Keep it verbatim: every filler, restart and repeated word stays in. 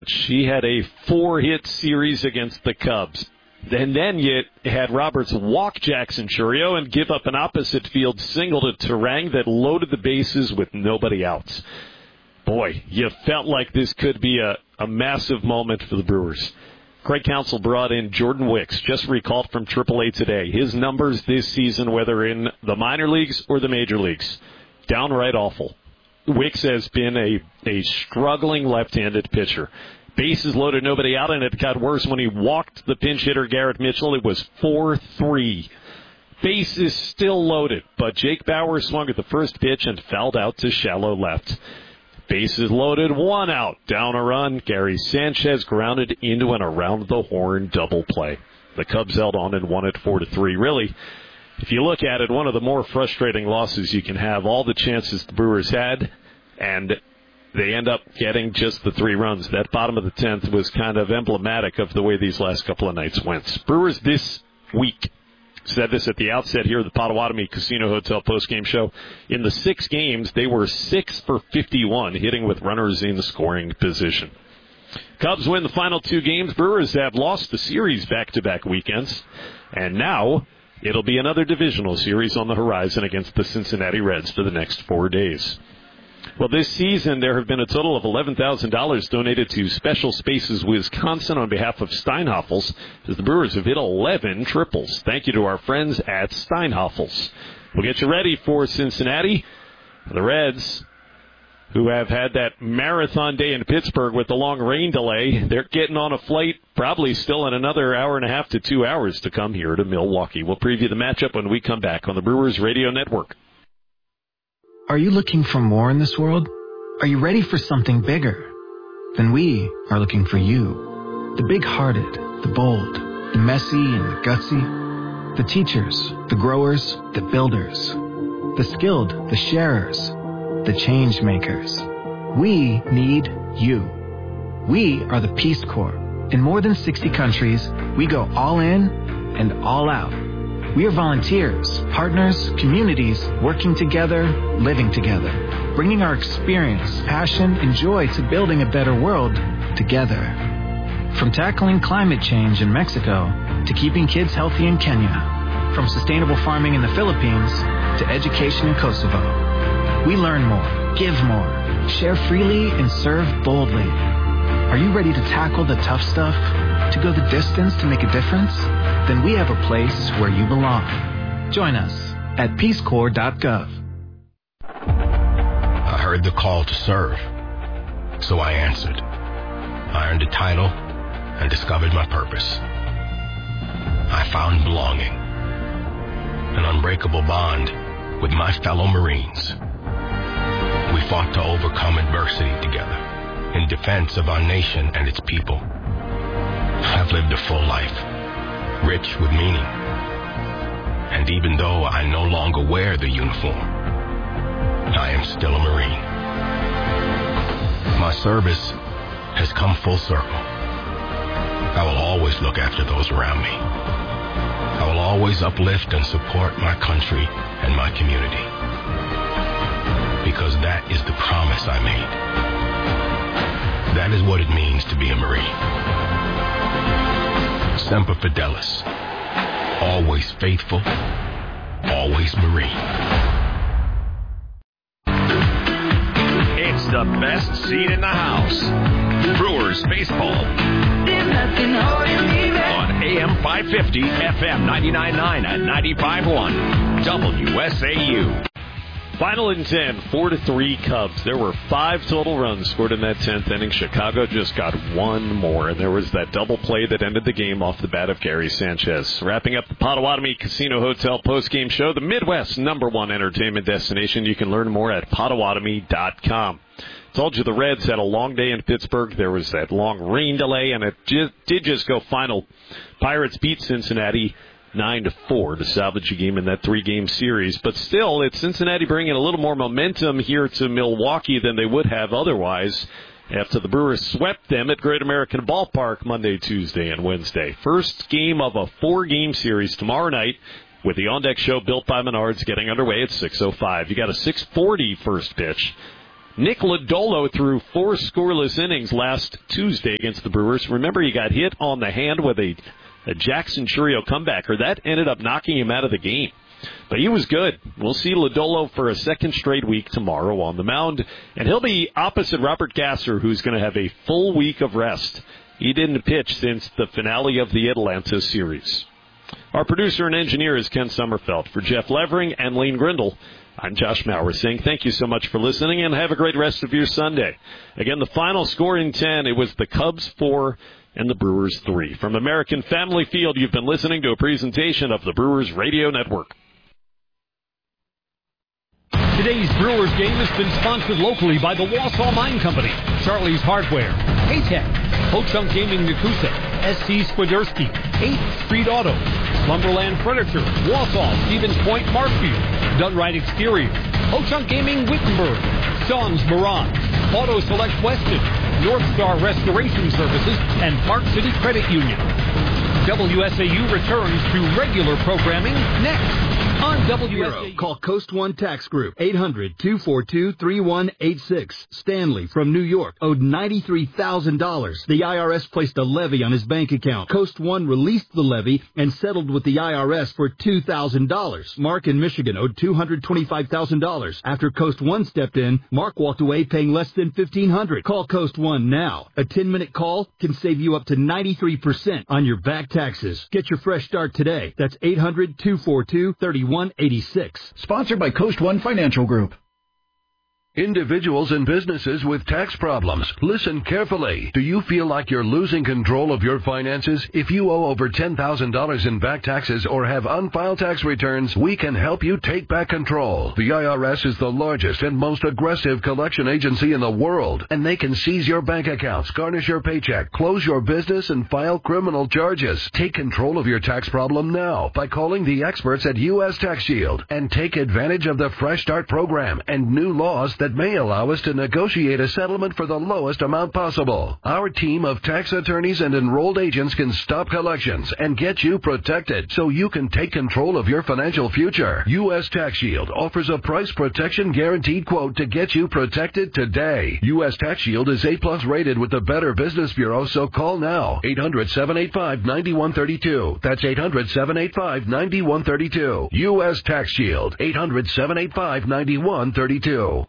Yelich. He had a four-hit series against the Cubs. And then you had Roberts walk Jackson Chourio and give up an opposite field single to Turang that loaded the bases with nobody out. Boy, you felt like this could be a, a massive moment for the Brewers. Craig Counsell brought in Jordan Wicks, just recalled from triple A today. His numbers this season, whether in the minor leagues or the major leagues, downright awful. Wicks has been a, a struggling left-handed pitcher. Bases loaded, nobody out, and it got worse when he walked the pinch hitter Garrett Mitchell. It was four three. Bases still loaded, but Jake Bauer swung at the first pitch and fouled out to shallow left. Bases loaded, one out, down a run. Gary Sanchez grounded into an around-the-horn double play. The Cubs held on and won it four to three. Really, if you look at it, one of the more frustrating losses you can have. All the chances the Brewers had, and they end up getting just the three runs. That bottom of the tenth was kind of emblematic of the way these last couple of nights went. Brewers this week, said this at the outset here at the Potawatomi Casino Hotel postgame show. In the six games, they were six for fifty-one, hitting with runners in scoring position. Cubs win the final two games. Brewers have lost the series back-to-back weekends. And now it'll be another divisional series on the horizon against the Cincinnati Reds for the next four days. Well, this season, there have been a total of eleven thousand dollars donated to Special Spaces Wisconsin on behalf of Steinhoffels, as the Brewers have hit eleven triples. Thank you to our friends at Steinhoffels. We'll get you ready for Cincinnati. The Reds, who have had that marathon day in Pittsburgh with the long rain delay, they're getting on a flight probably still in another hour and a half to two hours to come here to Milwaukee. We'll preview the matchup when we come back on the Brewers Radio Network. Are you looking for more in this world? Are you ready for something bigger? Then we are looking for you. The big-hearted, the bold, the messy and the gutsy. The teachers, the growers, the builders. The skilled, the sharers, the change makers. We need you. We are the Peace Corps. In more than sixty countries, we go all in and all out. We are volunteers, partners, communities, working together, living together, bringing our experience, passion, and joy to building a better world together. From tackling climate change in Mexico to keeping kids healthy in Kenya, from sustainable farming in the Philippines to education in Kosovo. We learn more, give more, share freely, and serve boldly. Are you ready to tackle the tough stuff? To go the distance to make a difference? Then we have a place where you belong. Join us at peace corps dot gov. I heard the call to serve, so I answered. I earned a title and discovered my purpose. I found belonging, an unbreakable bond with my fellow Marines. We fought to overcome adversity together in defense of our nation and its people. I've lived a full life, rich with meaning. And even though I no longer wear the uniform, I am still a Marine. My service has come full circle. I will always look after those around me. I will always uplift and support my country and my community. Because that is the promise I made. That is what it means to be a Marine. Semper Fidelis. Always faithful. Always Marine. It's the best seat in the house. Brewers baseball. On A M five fifty, F M ninety-nine point nine and ninety-five point one. W S A U. Final in ten, four to three Cubs. There were five total runs scored in that tenth inning. Chicago just got one more, and there was that double play that ended the game off the bat of Gary Sanchez. Wrapping up the Potawatomi Casino Hotel postgame show, the Midwest's number one entertainment destination. You can learn more at potawatomi dot com. Told you the Reds had a long day in Pittsburgh. There was that long rain delay, and it just, did just go final. Pirates beat Cincinnati nine to four to salvage a game in that three-game series. But still, it's Cincinnati bringing a little more momentum here to Milwaukee than they would have otherwise after the Brewers swept them at Great American Ballpark Monday, Tuesday, and Wednesday. First game of a four-game series tomorrow night with the On Deck Show built by Menards getting underway at six oh five. You got a six forty first pitch. Nick Lodolo threw four scoreless innings last Tuesday against the Brewers. Remember, he got hit on the hand with a, a Jackson Churio comebacker. That ended up knocking him out of the game. But he was good. We'll see Lodolo for a second straight week tomorrow on the mound. And he'll be opposite Robert Gasser, who's going to have a full week of rest. He didn't pitch since the finale of the Atlanta series. Our producer and engineer is Ken Sommerfeld. For Jeff Levering and Lane Grindle, I'm Josh Maurer saying thank you so much for listening and have a great rest of your Sunday. Again, the final score in ten, it was the Cubs four and the Brewers three. From American Family Field, you've been listening to a presentation of the Brewers Radio Network. Today's Brewers game has been sponsored locally by the Wausau Mine Company, Charlie's Hardware, Paytech, Ho-Chunk Gaming Nakusa, S C Swiderski, eighth Street Auto, Lumberland Furniture, Wausau, Stevens Point, Markfield, Dunright Exterior, Ho-Chunk Gaming Wittenberg, Sean's Mirage, Auto Select Weston, North Star Restoration Services, and Park City Credit Union. W S A U returns to regular programming next. On W S A U. Call Coast One Tax Group, eight hundred, two four two, three one eight six. Stanley from New York owed ninety-three thousand dollars. The I R S placed a levy on his bank account. Coast One released the levy and settled with the I R S for two thousand dollars. Mark in Michigan owed two hundred twenty-five thousand dollars. After Coast One stepped in, Mark walked away paying less than fifteen hundred dollars. Call Coast One now. A ten-minute call can save you up to ninety-three percent on your back taxes. Get your fresh start today. That's eight hundred, two four two, three one eight six. Sponsored by Coast One Financial Group. Individuals and businesses with tax problems, listen carefully. Do you feel like you're losing control of your finances? If you owe over ten thousand dollars in back taxes or have unfiled tax returns, we can help you take back control. The I R S is the largest and most aggressive collection agency in the world, and they can seize your bank accounts, garnish your paycheck, close your business, and file criminal charges. Take control of your tax problem now by calling the experts at U S Tax Shield and take advantage of the Fresh Start program and new laws that may allow us to negotiate a settlement for the lowest amount possible. Our team of tax attorneys and enrolled agents can stop collections and get you protected so you can take control of your financial future. U S Tax Shield offers a price protection guaranteed quote to get you protected today. U S Tax Shield is A plus rated with the Better Business Bureau, so call now. eight hundred, seven eight five, nine one three two. That's eight hundred, seven eight five, nine one three two. U S Tax Shield. eight hundred, seven eight five, nine one three two.